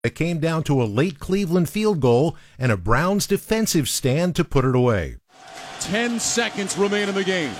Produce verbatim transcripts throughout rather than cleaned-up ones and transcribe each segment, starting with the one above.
It came down to a late Cleveland field goal and a Browns defensive stand to put it away. Ten seconds remain in the game.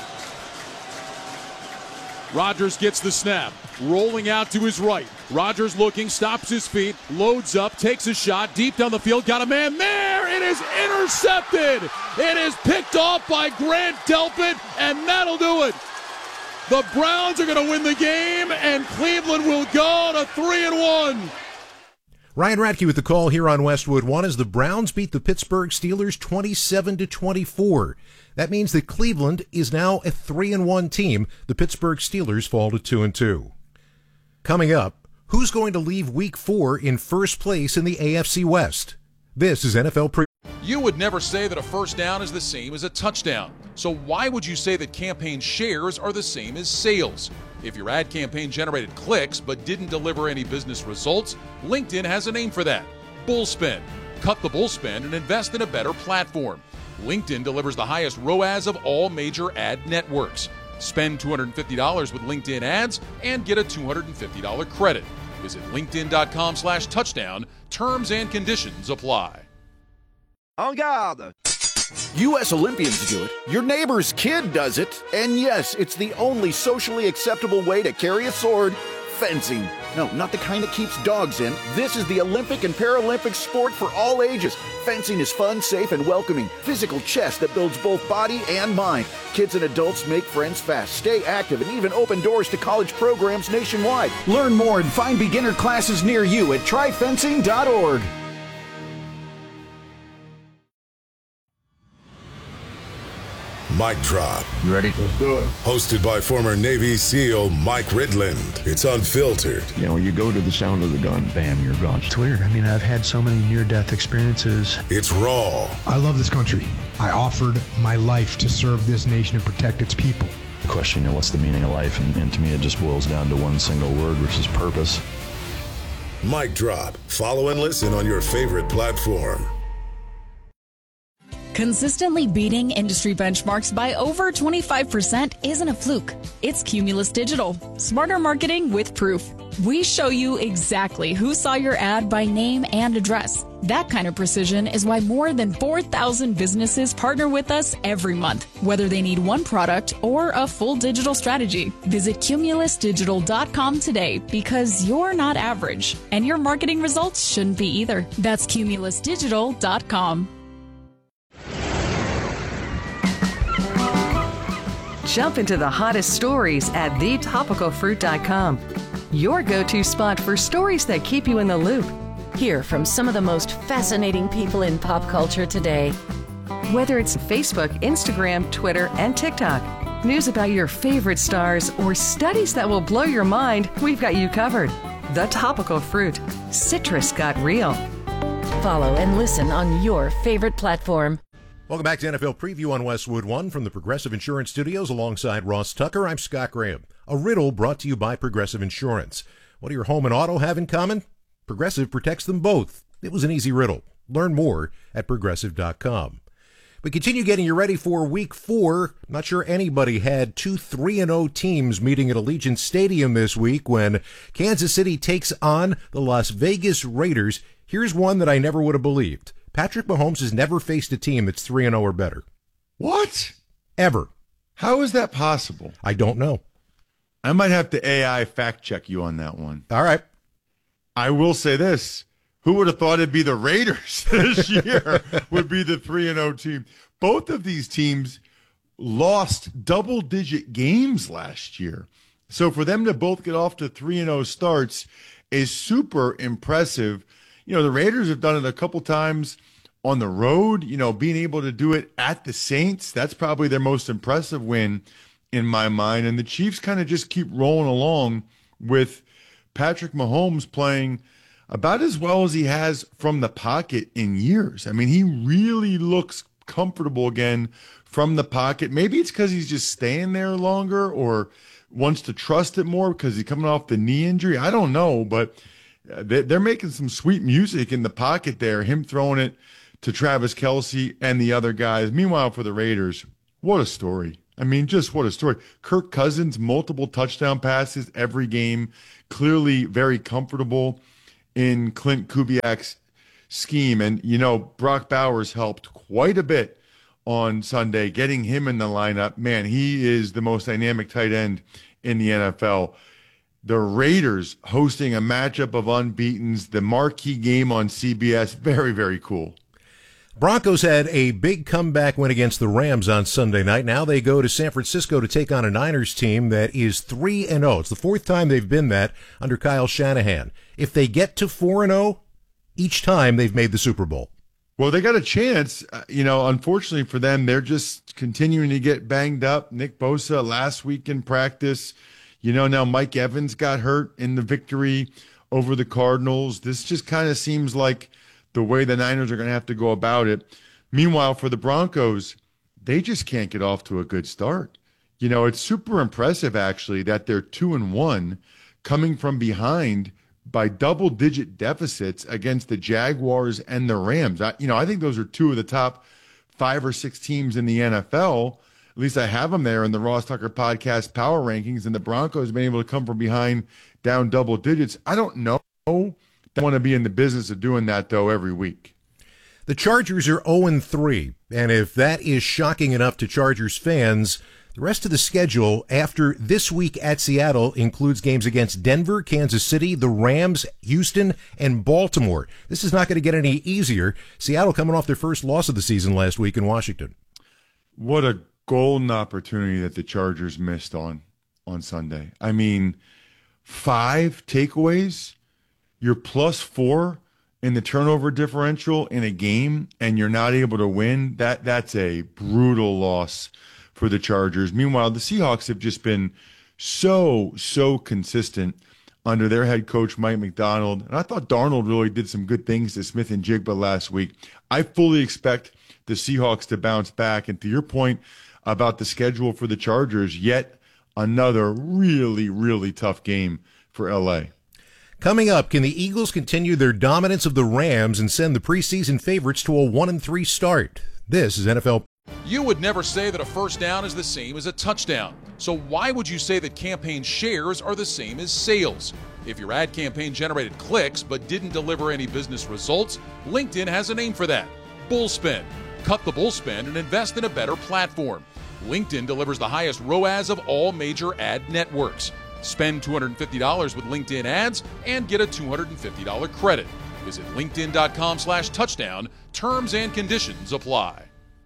Rodgers gets the snap, rolling out to his right. Rodgers looking, stops his feet, loads up, takes a shot, deep down the field, got a man there. It is intercepted. It is picked off by Grant Delpit, and that'll do it. The Browns are going to win the game, and Cleveland will go to three and one. Ryan Radke with the call here on Westwood One as the Browns beat the Pittsburgh Steelers twenty-seven to twenty-four. That means that Cleveland is now a three and one team. The Pittsburgh Steelers fall to two and two. Coming up, who's going to leave Week Four in first place in the A F C West? This is N F L Pre. You would never say that a first down is the same as a touchdown. So why would you say that campaign shares are the same as sales? If your ad campaign generated clicks but didn't deliver any business results, LinkedIn has a name for that: Bullspend. Cut the bullspend and invest in a better platform. LinkedIn delivers the highest R O A S of all major ad networks. Spend two hundred fifty dollars with LinkedIn ads and get a two hundred fifty dollars credit. Visit linkedin.com slash touchdown. Terms and conditions apply. En garde! U S Olympians do it, your neighbor's kid does it, and yes, it's the only socially acceptable way to carry a sword: fencing. No, not the kind that keeps dogs in. This is the Olympic and Paralympic sport for all ages. Fencing is fun, safe, and welcoming. Physical chess that builds both body and mind. Kids and adults make friends fast, stay active, and even open doors to college programs nationwide. Learn more and find beginner classes near you at try fencing dot org. Mic Drop. You ready? Let's do it. Hosted by former Navy SEAL Mike Ridland. It's unfiltered. You know, you go to the sound of the gun, bam, you're gone. It's weird. I mean, I've had so many near-death experiences. It's raw. I love this country. I offered my life to serve this nation and protect its people. The question, you know, what's the meaning of life? And, and to me, it just boils down to one single word, which is purpose. Mic Drop. Follow and listen on your favorite platform. Consistently beating industry benchmarks by over twenty-five percent isn't a fluke. It's Cumulus Digital. Smarter marketing with proof. We show you exactly who saw your ad by name and address. That kind of precision is why more than four thousand businesses partner with us every month, whether they need one product or a full digital strategy. Visit cumulus digital dot com today, because you're not average, and your marketing results shouldn't be either. That's cumulus digital dot com. Jump into the hottest stories at the topical fruit dot com. Your go-to spot for stories that keep you in the loop. Hear from some of the most fascinating people in pop culture today. Whether it's Facebook, Instagram, Twitter, and TikTok, news about your favorite stars, or studies that will blow your mind, we've got you covered. The Topical Fruit. Citrus got real. Follow and listen on your favorite platform. Welcome back to N F L Preview on Westwood One from the Progressive Insurance Studios alongside Ross Tucker. I'm Scott Graham. A riddle brought to you by Progressive Insurance. What do your home and auto have in common? Progressive protects them both. It was an easy riddle. Learn more at progressive dot com. We continue getting you ready for Week Four. I'm not sure anybody had two three and oh teams meeting at Allegiant Stadium this week when Kansas City takes on the Las Vegas Raiders. Here's one that I never would have believed. Patrick Mahomes has never faced a team that's three and oh or better. What? Ever. How is that possible? I don't know. I might have to A I fact check you on that one. All right. I will say this. Who would have thought it'd be the Raiders this year would be the three and oh team? Both of these teams lost double-digit games last year. So for them to both get off to three and oh starts is super impressive. You know, the Raiders have done it a couple times on the road, you know, being able to do it at the Saints. That's probably their most impressive win in my mind. And the Chiefs kind of just keep rolling along with Patrick Mahomes playing about as well as he has from the pocket in years. I mean, he really looks comfortable again from the pocket. Maybe it's because he's just staying there longer or wants to trust it more because he's coming off the knee injury. I don't know, but they're making some sweet music in the pocket there, him throwing it to Travis Kelce and the other guys. Meanwhile, for the Raiders, what a story. I mean, just what a story. Kirk Cousins, multiple touchdown passes every game, clearly very comfortable in Clint Kubiak's scheme. And, you know, Brock Bowers helped quite a bit on Sunday, getting him in the lineup. Man, he is the most dynamic tight end in the N F L. The Raiders hosting a matchup of unbeatens, the marquee game on C B S. Very, very cool. Broncos had a big comeback win against the Rams on Sunday night. Now they go to San Francisco to take on a Niners team that is three and oh. It's the fourth time they've been that under Kyle Shanahan. If they get to four and oh, each time they've made the Super Bowl. Well, they got a chance. Uh, you know, unfortunately for them, they're just continuing to get banged up. Nick Bosa last week in practice. You know, now Mike Evans got hurt in the victory over the Cardinals. This just kind of seems like the way the Niners are going to have to go about it. Meanwhile, for the Broncos, they just can't get off to a good start. You know, it's super impressive, actually, that they're two and one coming from behind by double-digit deficits against the Jaguars and the Rams. I, you know, I think those are two of the top five or six teams in the N F L. At least I have them there in the Ross Tucker Podcast Power Rankings, and the Broncos have been able to come from behind down double digits. I don't know. I want to be in the business of doing that, though, every week. The Chargers are oh and three, and if that is shocking enough to Chargers fans, the rest of the schedule after this week at Seattle includes games against Denver, Kansas City, the Rams, Houston, and Baltimore. This is not going to get any easier. Seattle coming off their first loss of the season last week in Washington. What a golden opportunity that the Chargers missed on on Sunday. I mean, five takeaways. You're plus four in the turnover differential in a game, and you're not able to win. That that's a brutal loss for the Chargers. Meanwhile, the Seahawks have just been so, so consistent under their head coach, Mike McDonald. And I thought Darnold really did some good things to Smith and Jigba last week. I fully expect the Seahawks to bounce back. And to your point about the schedule for the Chargers, yet another really, really tough game for L A. Coming up, can the Eagles continue their dominance of the Rams and send the preseason favorites to a one and three start? This is N F L. You would never say that a first down is the same as a touchdown. So why would you say that campaign shares are the same as sales? If your ad campaign generated clicks but didn't deliver any business results, LinkedIn has a name for that. Bullspend. Cut the bullspend and invest in a better platform. LinkedIn delivers the highest R O A S of all major ad networks. Spend two hundred fifty dollars with LinkedIn ads and get a two hundred fifty dollars credit. Visit linkedin.com slash touchdown. Terms and conditions apply.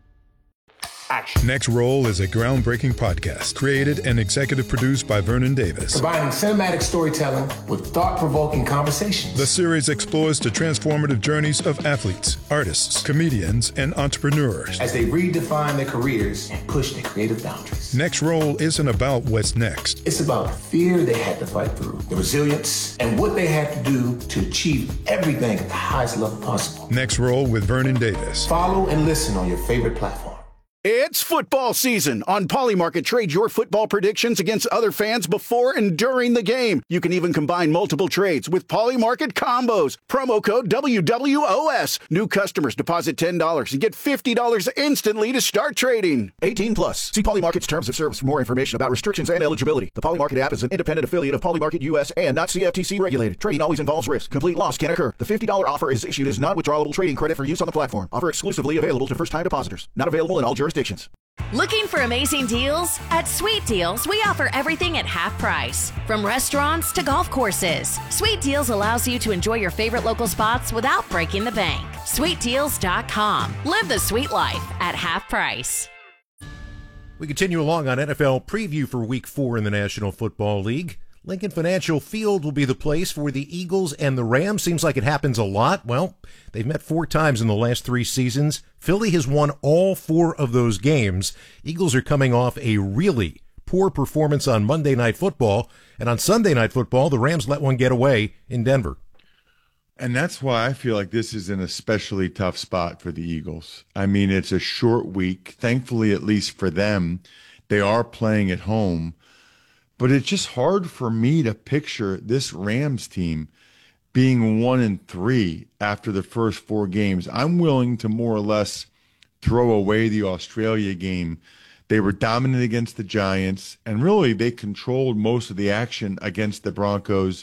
Action. Next Roll is a groundbreaking podcast created and executive produced by Vernon Davis. Combining cinematic storytelling with thought-provoking conversations. The series explores the transformative journeys of athletes, artists, comedians, and entrepreneurs as they redefine their careers and push their creative boundaries. Next Roll isn't about what's next. It's about the fear they had to fight through, the resilience, and what they had to do to achieve everything at the highest level possible. Next Roll with Vernon Davis. Follow and listen on your favorite platform. It's football season. On Polymarket, trade your football predictions against other fans before and during the game. You can even combine multiple trades with Polymarket combos. Promo code W W O S. New customers deposit ten dollars and get fifty dollars instantly to start trading. eighteen plus. See Polymarket's terms of service for more information about restrictions and eligibility. The Polymarket app is an independent affiliate of Polymarket U S and not C F T C regulated. Trading always involves risk. Complete loss can occur. The fifty dollars offer is issued as non-withdrawable trading credit for use on the platform. Offer exclusively available to first-time depositors. Not available in all jurisdictions. Looking for amazing deals? At Sweet Deals, we offer everything at half price. From restaurants to golf courses, Sweet Deals allows you to enjoy your favorite local spots without breaking the bank. sweet deals dot com. Live the sweet life at half price. We continue along on N F L preview for Week four in the National Football League. Lincoln Financial Field will be the place for the Eagles and the Rams. Seems like it happens a lot. Well, they've met four times in the last three seasons. Philly has won all four of those games. Eagles are coming off a really poor performance on Monday Night Football. And on Sunday Night Football, the Rams let one get away in Denver. And that's why I feel like this is an especially tough spot for the Eagles. I mean, it's a short week. Thankfully, at least for them, they are playing at home. But it's just hard for me to picture this Rams team being one and three after the first four games. I'm willing to more or less throw away the Australia game. They were dominant against the Giants, and really they controlled most of the action against the Broncos.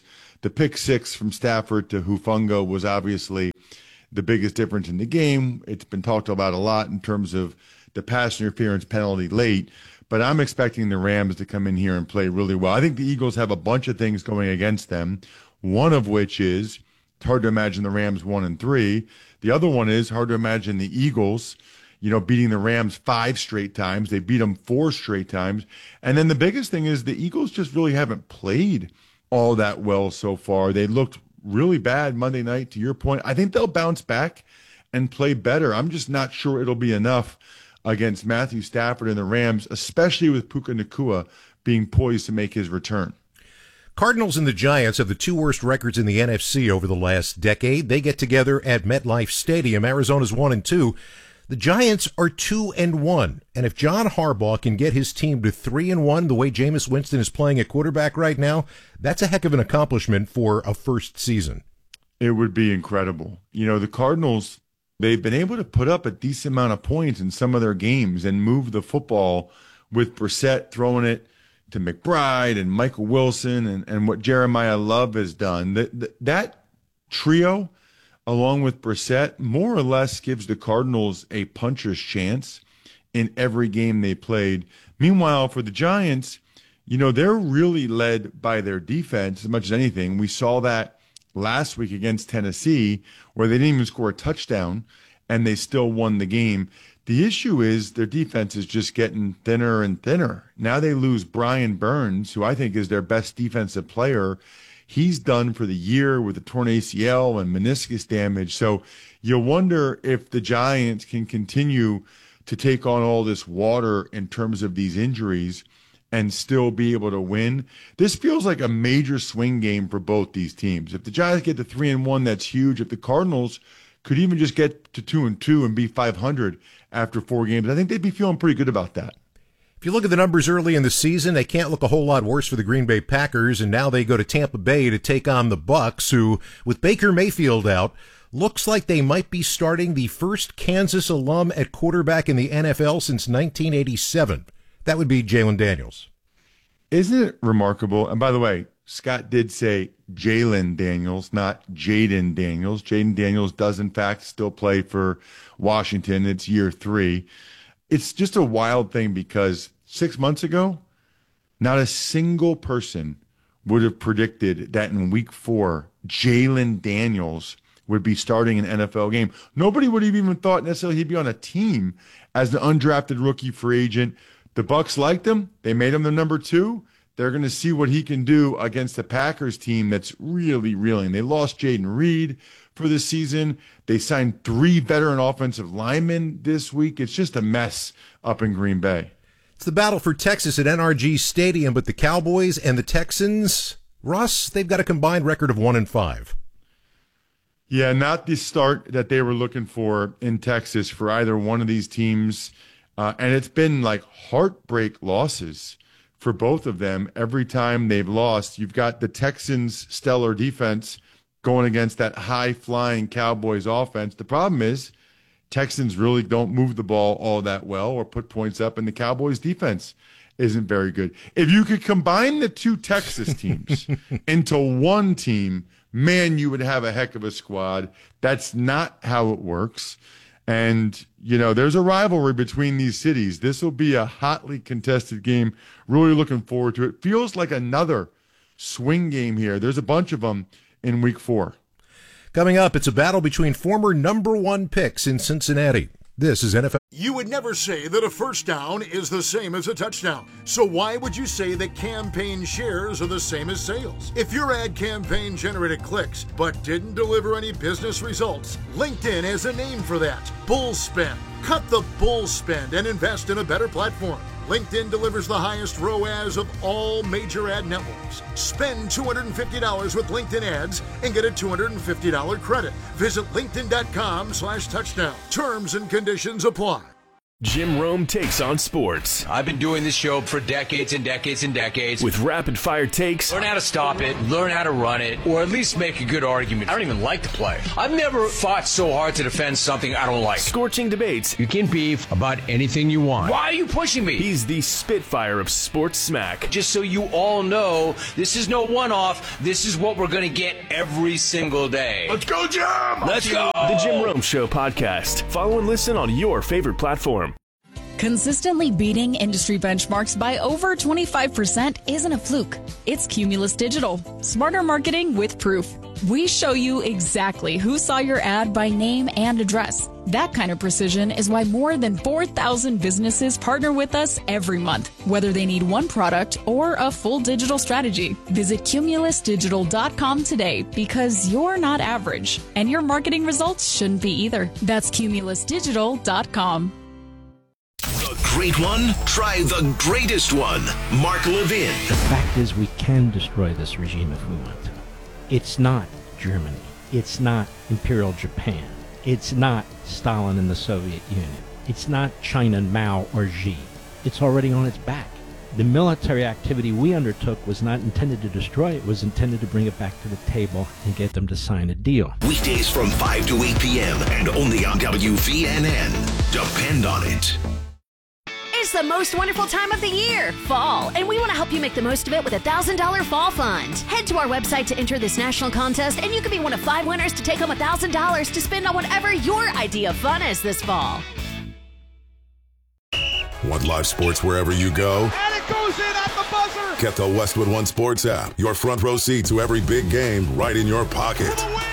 The pick six from Stafford to Hufanga was obviously the biggest difference in the game. It's been talked about a lot in terms of the pass interference penalty late, but I'm expecting the Rams to come in here and play really well. I think the Eagles have a bunch of things going against them, one of which is it's hard to imagine the Rams one and three. The other one is hard to imagine the Eagles, you know, beating the Rams five straight times. They beat them four straight times. And then the biggest thing is the Eagles just really haven't played all that well so far. They looked really bad Monday night, to your point. I think they'll bounce back and play better. I'm just not sure it'll be enough against Matthew Stafford and the Rams, especially with Puka Nacua being poised to make his return. Cardinals and the Giants have the two worst records in the N F C over the last decade. They get together at MetLife Stadium. Arizona's one and two. The Giants are two and one, and if John Harbaugh can get his team to three and one, the way Jameis Winston is playing at quarterback right now, that's a heck of an accomplishment for a first season. It would be incredible. You know, the Cardinals, they've been able to put up a decent amount of points in some of their games and move the football with Brissett throwing it to McBride and Michael Wilson and, and what Jeremiah Love has done. That that, that trio, along with Brissett, more or less gives the Cardinals a puncher's chance in every game they played. Meanwhile, for the Giants, you know, they're really led by their defense as much as anything. We saw that last week against Tennessee, where they didn't even score a touchdown, and they still won the game. The issue is their defense is just getting thinner and thinner. Now they lose Brian Burns, who I think is their best defensive player. He's done for the year with a torn A C L and meniscus damage. So you wonder if the Giants can continue to take on all this water in terms of these injuries and still be able to win. This feels like a major swing game for both these teams. If the Giants get to three and one, that's huge. If the Cardinals could even just get to two and two and be five hundred after four games, I think they'd be feeling pretty good about that. If you look at the numbers early in the season, they can't look a whole lot worse for the Green Bay Packers, and now they go to Tampa Bay to take on the Bucs, who, with Baker Mayfield out, looks like they might be starting the first Kansas alum at quarterback in the N F L since nineteen eighty-seven. That would be Jalen Daniels. Isn't it remarkable? And by the way, Scott did say Jalen Daniels, not Jaden Daniels. Jaden Daniels does, in fact, still play for Washington. It's year three. It's just a wild thing because six months ago, not a single person would have predicted that in week four, Jalen Daniels would be starting an N F L game. Nobody would have even thought necessarily he'd be on a team as the undrafted rookie free agent. The Bucs liked him. They made him the number two. They're going to see what he can do against the Packers team that's really reeling. They lost Jaden Reed for the season. They signed three veteran offensive linemen this week. It's just a mess up in Green Bay. It's the battle for Texas at N R G Stadium, but the Cowboys and the Texans, Russ, they've got a combined record of one and five. Yeah, not the start that they were looking for in Texas for either one of these teams. Uh, and it's been like heartbreak losses for both of them. Every time they've lost, you've got the Texans' stellar defense going against that high-flying Cowboys offense. The problem is Texans really don't move the ball all that well or put points up, and the Cowboys' defense isn't very good. If you could combine the two Texas teams into one team, man, you would have a heck of a squad. That's not how it works. And, you know, there's a rivalry between these cities. This will be a hotly contested game. Really looking forward to it. Feels like another swing game here. There's a bunch of them in week four. Coming up, it's a battle between former number one picks in Cincinnati. This is N F L. You would never say that a first down is the same as a touchdown. So why would you say that campaign shares are the same as sales? If your ad campaign generated clicks but didn't deliver any business results, LinkedIn has a name for that. Bull spend. Cut the bull spend and invest in a better platform. LinkedIn delivers the highest R O A S of all major ad networks. Spend two hundred fifty dollars with LinkedIn ads and get a two hundred fifty dollars credit. Visit linkedin.com slash touchdown. Terms and conditions apply. Jim Rome takes on sports. I've been doing this show for decades and decades and decades. With rapid-fire takes. Learn how to stop it, learn how to run it, or at least make a good argument. I don't even like the play. I've never fought so hard to defend something I don't like. Scorching debates. You can beef about anything you want. Why are you pushing me? He's the Spitfire of sports smack. Just so you all know, this is no one-off. This is what we're going to get every single day. Let's go, Jim! Let's go! The Jim Rome Show podcast. Follow and listen on your favorite platform. Consistently beating industry benchmarks by over twenty-five percent isn't a fluke. It's Cumulus Digital. Smarter marketing with proof. We show you exactly who saw your ad by name and address. That kind of precision is why more than four thousand businesses partner with us every month, whether they need one product or a full digital strategy. Visit cumulus digital dot com today because you're not average, and your marketing results shouldn't be either. That's cumulus digital dot com. The great one? Try the greatest one. Mark Levin. The fact is we can destroy this regime if we want to. It's not Germany. It's not Imperial Japan. It's not Stalin and the Soviet Union. It's not China, Mao, or Xi. It's already on its back. The military activity we undertook was not intended to destroy it. It was intended to bring it back to the table and get them to sign a deal. Weekdays from five to eight p.m. and only on W V N N. Depend on it. It's the most wonderful time of the year, fall, and we want to help you make the most of it with a one thousand dollars Fall Fund. Head to our website to enter this national contest, and you could be one of five winners to take home one thousand dollars to spend on whatever your idea of fun is this fall. Want live sports wherever you go? And it goes in at the buzzer! Get the Westwood One Sports app. Your front row seat to every big game right in your pocket. For the win!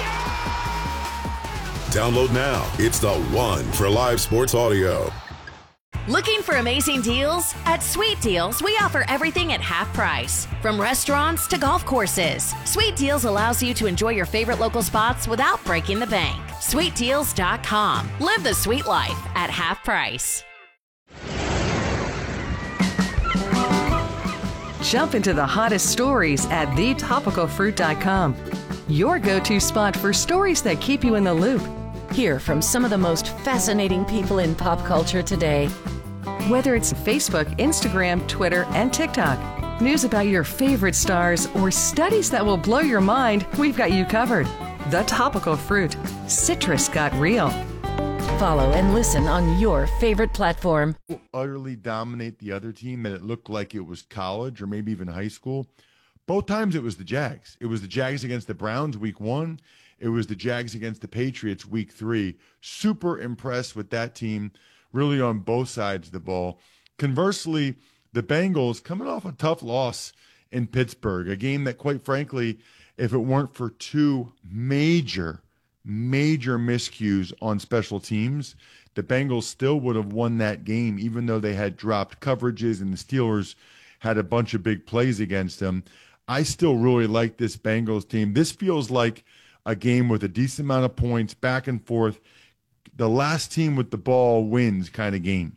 Yeah! Download now. It's the one for live sports audio. Looking for amazing deals? At Sweet Deals, we offer everything at half price. From restaurants to golf courses, Sweet Deals allows you to enjoy your favorite local spots without breaking the bank. sweet deals dot com. Live the sweet life at half price. Jump into the hottest stories at the topical fruit dot com. Your go-to spot for stories that keep you in the loop. Hear from some of the most fascinating people in pop culture today. Whether it's Facebook, Instagram, Twitter, and TikTok, news about your favorite stars, or studies that will blow your mind, we've got you covered. The Topical Fruit. Citrus got real. Follow and listen on your favorite platform. Utterly dominate the other team that it looked like it was college or maybe even high school. Both times it was the Jags. It was the Jags against the Browns week one. It was the Jags against the Patriots week three. Super impressed with that team, really on both sides of the ball. Conversely, the Bengals coming off a tough loss in Pittsburgh, a game that, quite frankly, if it weren't for two major, major miscues on special teams, the Bengals still would have won that game, even though they had dropped coverages and the Steelers had a bunch of big plays against them. I still really like this Bengals team. This feels like a game with a decent amount of points, back and forth. The last team with the ball wins kind of game.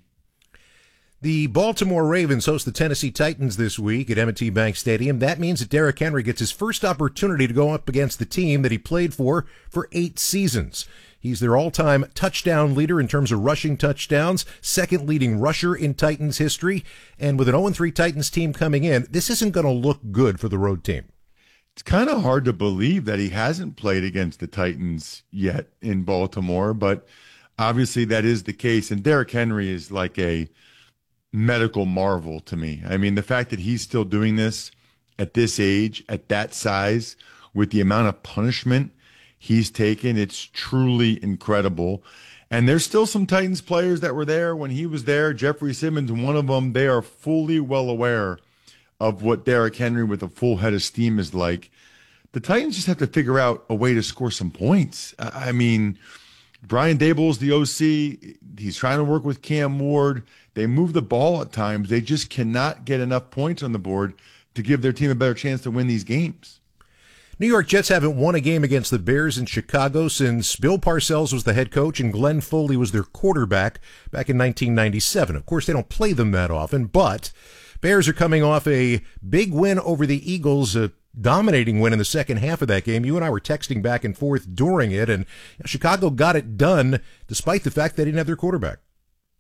The Baltimore Ravens host the Tennessee Titans this week at M and T Bank Stadium. That means that Derrick Henry gets his first opportunity to go up against the team that he played for for eight seasons. He's their all-time touchdown leader in terms of rushing touchdowns, second leading rusher in Titans history, and with an oh and three Titans team coming in, this isn't going to look good for the road team. It's kind of hard to believe that he hasn't played against the Titans yet in Baltimore, but obviously that is the case. And Derrick Henry is like a medical marvel to me. I mean, the fact that he's still doing this at this age, at that size, with the amount of punishment he's taken, it's truly incredible. And there's still some Titans players that were there when he was there. Jeffrey Simmons, one of them, they are fully well aware of what Derrick Henry with a full head of steam is like. The Titans just have to figure out a way to score some points. I mean, Brian Daboll's the O C. He's trying to work with Cam Ward. They move the ball at times. They just cannot get enough points on the board to give their team a better chance to win these games. New York Jets haven't won a game against the Bears in Chicago since Bill Parcells was the head coach and Glenn Foley was their quarterback back in nineteen ninety-seven. Of course, they don't play them that often, but Bears are coming off a big win over the Eagles, a dominating win in the second half of that game. You and I were texting back and forth during it, and Chicago got it done despite the fact they didn't have their quarterback.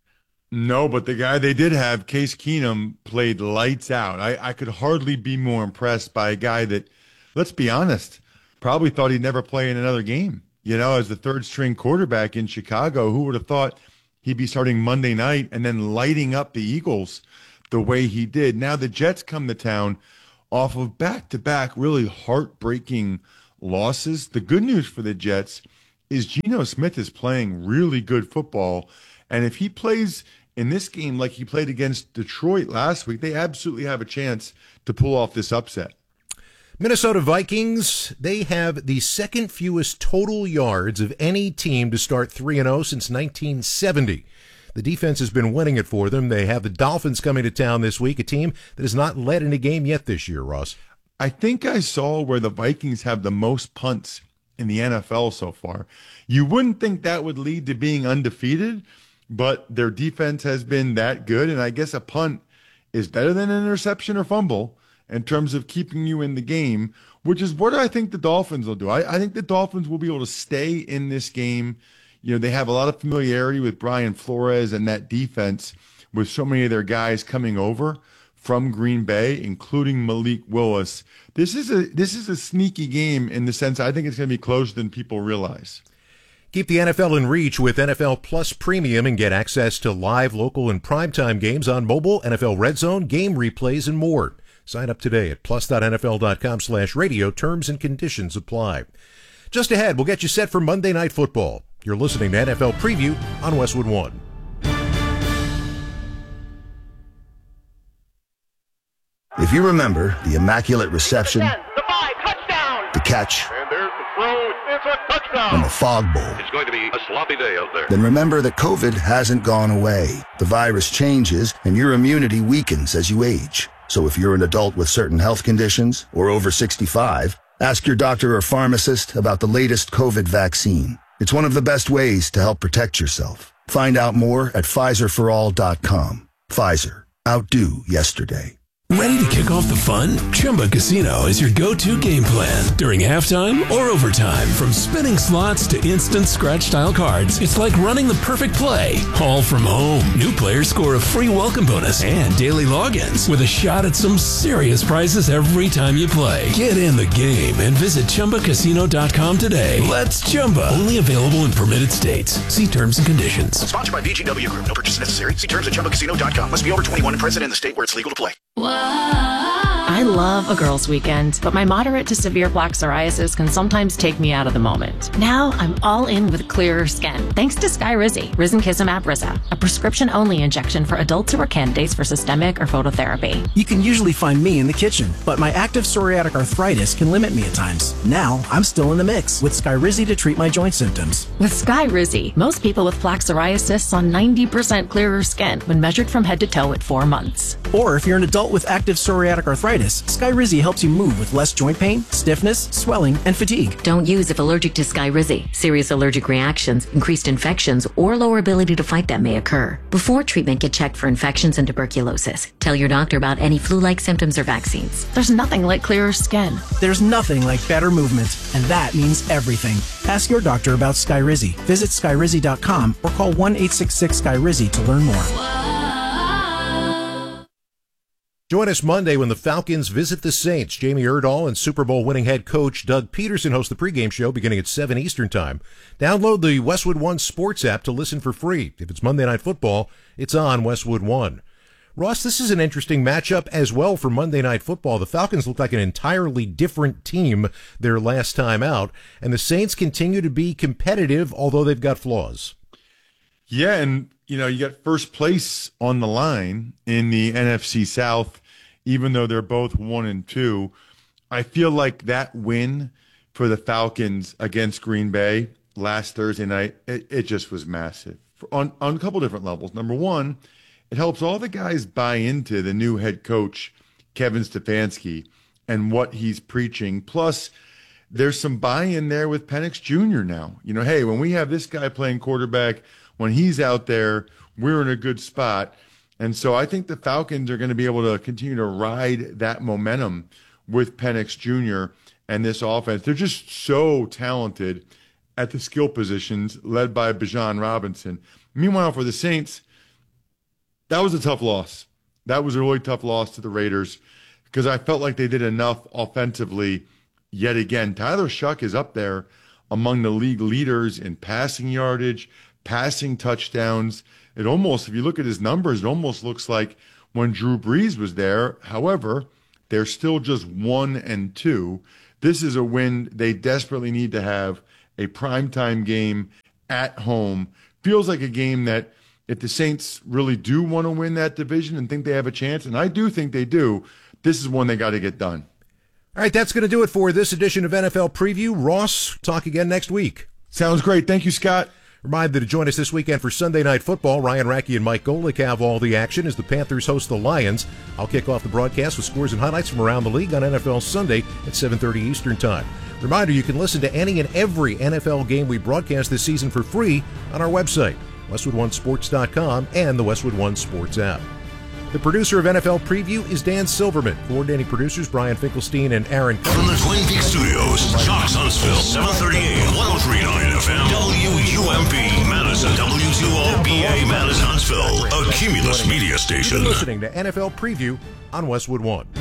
No, but the guy they did have, Case Keenum, played lights out. I, I could hardly be more impressed by a guy that, let's be honest, probably thought he'd never play in another game. You know, as the third string quarterback in Chicago, who would have thought he'd be starting Monday night and then lighting up the Eagles the way he did. Now the Jets come to town off of back-to-back really heartbreaking losses. The good news for the Jets is Geno Smith is playing really good football. And if he plays in this game like he played against Detroit last week, they absolutely have a chance to pull off this upset. Minnesota Vikings, they have the second fewest total yards of any team to start three and oh since nineteen seventy. The defense has been winning it for them. They have the Dolphins coming to town this week, a team that has not led in a game yet this year, Ross. I think I saw where the Vikings have the most punts in the N F L so far. You wouldn't think that would lead to being undefeated, but their defense has been that good, and I guess a punt is better than an interception or fumble in terms of keeping you in the game, which is what I think the Dolphins will do. I, I think the Dolphins will be able to stay in this game. You know, they have a lot of familiarity with Brian Flores and that defense with so many of their guys coming over from Green Bay, including Malik Willis. This is a this is a sneaky game in the sense I think it's going to be closer than people realize. Keep the N F L in reach with N F L Plus Premium and get access to live, local, and primetime games on mobile, N F L Red Zone, game replays, and more. Sign up today at plus.nfl.com slash radio. Terms and conditions apply. Just ahead, we'll get you set for Monday Night Football. You're listening to N F L Preview on Westwood One. If you remember the Immaculate Reception, The five, touchdown! the catch, And there's the throw. It's a touchdown. and the Fog Bowl, It's going to be a sloppy day out there. then remember that COVID hasn't gone away. The virus changes, and your immunity weakens as you age. So if you're an adult with certain health conditions or over sixty-five, ask your doctor or pharmacist about the latest COVID vaccine. It's one of the best ways to help protect yourself. Find out more at Pfizer for all dot com. Pfizer. Outdo yesterday. Ready to kick off the fun? Chumba Casino is your go-to game plan. During halftime or overtime, from spinning slots to instant scratch-style cards, it's like running the perfect play, all from home. New players score a free welcome bonus and daily logins with a shot at some serious prizes every time you play. Get in the game and visit Chumba Casino dot com today. Let's Chumba. Only available in permitted states. See terms and conditions. Sponsored by V G W Group. No purchase necessary. See terms at Chumba Casino dot com. Must be over twenty-one and present in the state where it's legal to play. I love a girl's weekend, but my moderate to severe plaque psoriasis can sometimes take me out of the moment. Now I'm all in with clearer skin, thanks to Skyrizi, Risankizumab Riza, a prescription-only injection for adults who are candidates for systemic or phototherapy. You can usually find me in the kitchen, but my active psoriatic arthritis can limit me at times. Now I'm still in the mix with Skyrizi to treat my joint symptoms. With Skyrizi, most people with plaque psoriasis saw ninety percent clearer skin when measured from head to toe at four months. Or if you're an adult with active psoriatic arthritis, Skyrizi helps you move with less joint pain, stiffness, swelling, and fatigue. Don't use if allergic to Skyrizi. Serious allergic reactions, increased infections, or lower ability to fight them may occur. Before treatment, get checked for infections and tuberculosis. Tell your doctor about any flu-like symptoms or vaccines. There's nothing like clearer skin. There's nothing like better movement, and that means everything. Ask your doctor about Skyrizi. Visit Skyrizi dot com or call one eight six six Skyrizi to learn more. Join us Monday when the Falcons visit the Saints. Jamie Erdahl and Super Bowl winning head coach Doug Peterson host the pregame show beginning at seven Eastern Time. Download the Westwood One Sports app to listen for free. If it's Monday Night Football, it's on Westwood One. Ross, this is an interesting matchup as well for Monday Night Football. The Falcons look like an entirely different team their last time out, and the Saints continue to be competitive, although they've got flaws. Yeah, and you know, you got first place on the line in the N F C South, even though they're both one and two. I feel like that win for the Falcons against Green Bay last Thursday night, it, it just was massive for, on, on a couple different levels. Number one, it helps all the guys buy into the new head coach, Kevin Stefanski, and what he's preaching. Plus, there's some buy-in there with Penix Junior now. You know, hey, when we have this guy playing quarterback, when he's out there, we're in a good spot. And so I think the Falcons are going to be able to continue to ride that momentum with Penix Junior and this offense. They're just so talented at the skill positions, led by Bijan Robinson. Meanwhile, for the Saints, that was a tough loss. That was a really tough loss to the Raiders because I felt like they did enough offensively yet again. Tyler Shuck is up there among the league leaders in passing yardage, passing touchdowns. It almost, if you look at his numbers, it almost looks like when Drew Brees was there. However, they're still just one and two. This is a win they desperately need to have, a primetime game at home. Feels like a game that if the Saints really do want to win that division and think they have a chance, and I do think they do, this is one they got to get done. All right, that's going to do it for this edition of N F L Preview. Ross, talk again next week. Sounds great. Thank you, Scott. Remind you to join us this weekend for Sunday Night Football. Ryan Rackey and Mike Golick have all the action as the Panthers host the Lions. I'll kick off the broadcast with scores and highlights from around the league on N F L Sunday at seven thirty Eastern Time. Reminder, you can listen to any and every N F L game we broadcast this season for free on our website, westwood one sports dot com, and the Westwood One Sports app. The producer of N F L Preview is Dan Silverman. Coordinating producers Brian Finkelstein and Aaron. From the Twin Peaks Studios, Shocks Huntsville, seven thirty A M, one oh three point nine F M, W U M P, Madison, W two O B A, Madison, Huntsville, a Cumulus media station. You're listening to N F L Preview on Westwood One.